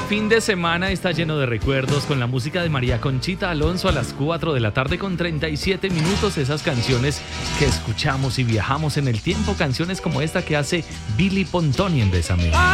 fin de semana está lleno de recuerdos con la música de María Conchita Alonso a las 4 de la tarde con 37 minutos. Esas canciones que escuchamos y viajamos en el tiempo, canciones como esta que hace Billy Pontoni en Bésame.